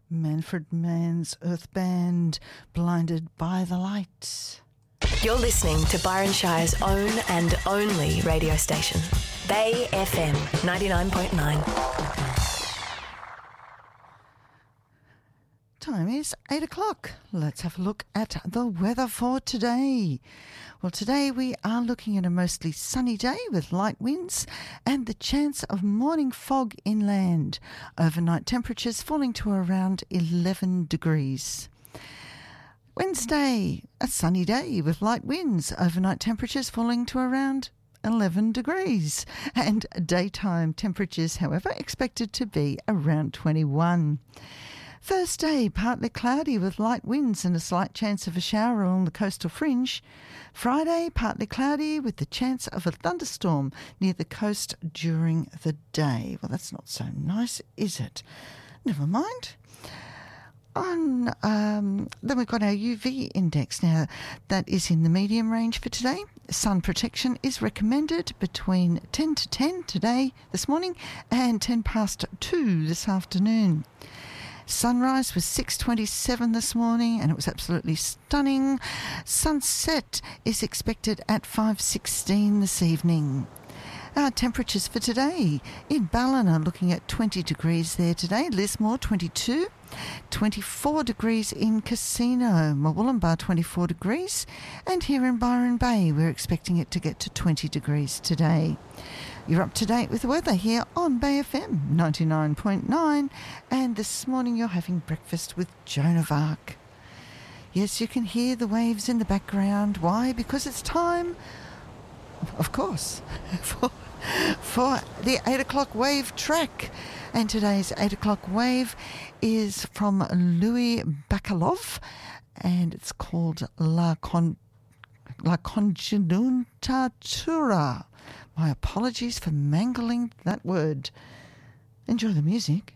Manfred Mann's Earth Band, Blinded by the Light. You're listening to Byron Shire's own and only radio station, Bay FM 99.9. Time is 8 o'clock. Let's have a look at the weather for today. Well, today we are looking at a mostly sunny day with light winds and the chance of morning fog inland. Overnight temperatures falling to around 11 degrees. Wednesday, a sunny day with light winds. Overnight temperatures falling to around 11 degrees. And daytime temperatures, however, expected to be around 21. Thursday, partly cloudy with light winds and a slight chance of a shower along the coastal fringe. Friday, partly cloudy with the chance of a thunderstorm near the coast during the day. Well, that's not so nice, is it? Never mind. Then we've got our UV index. Now, that is in the medium range for today. Sun protection is recommended between 10 to 10 today, this morning, and 10 past 2 this afternoon. Sunrise was 6:27 this morning and it was absolutely stunning. Sunset is expected at 5:16 this evening. Our temperatures for today: in Ballina looking at 20 degrees there today, Lismore 22, 24 degrees in Casino, Murwillumbah 24 degrees, and here in Byron Bay we're expecting it to get to 20 degrees today. You're up to date with the weather here on Bay FM 99.9, and this morning you're having breakfast with Joan of Arc. Yes, you can hear the waves in the background. Why? Because it's time, of course, for the 8 o'clock wave track. And today's 8 o'clock wave is from Louis Bacalov, and it's called La Conjunctura. My apologies for mangling that word. Enjoy the music.